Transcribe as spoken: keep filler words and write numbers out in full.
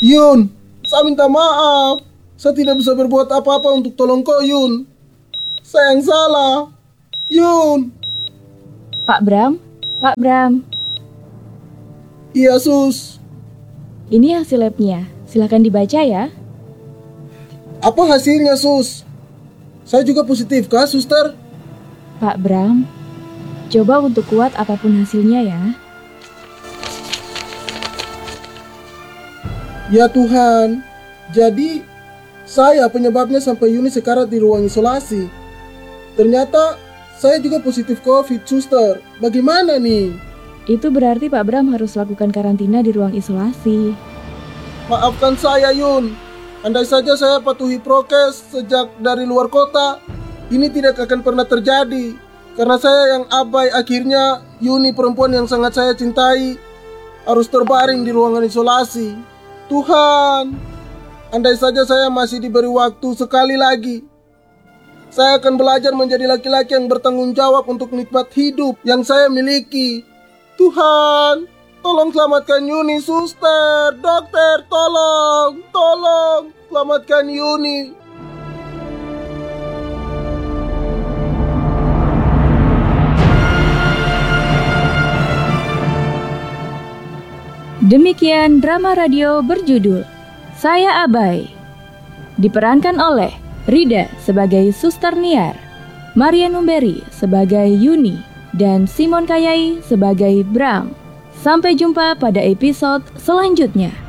Yun, saya minta maaf. Saya tidak bisa berbuat apa-apa untuk tolong kau, Yun. Saya yang salah. Yun. Pak Bram, Pak Bram. Iya, Sus. Ini hasil labnya. Silakan dibaca ya. Apa hasilnya, Sus? Saya juga positif kah, Suster? Pak Bram, coba untuk kuat apapun hasilnya ya. Ya Tuhan, jadi saya penyebabnya sampai Yuni sekarat di ruang isolasi. Ternyata saya juga positif COVID, Suster. Bagaimana nih? Itu berarti Pak Bram harus lakukan karantina di ruang isolasi. Maafkan saya, Yun. Andai saja saya patuhi prokes sejak dari luar kota, ini tidak akan pernah terjadi. Karena saya yang abai, akhirnya Yuni, perempuan yang sangat saya cintai, harus terbaring di ruangan isolasi. Tuhan, andai saja saya masih diberi waktu sekali lagi, saya akan belajar menjadi laki-laki yang bertanggung jawab untuk nikmat hidup yang saya miliki. Tuhan, tolong selamatkan Yuni, Suster, dokter, tolong, tolong, selamatkan Yuni. Demikian drama radio berjudul Saya Abai. Diperankan oleh Rida sebagai Suster Niar, Maria Numberi sebagai Yuni, dan Simon Kayai sebagai Bram. Sampai jumpa pada episode selanjutnya.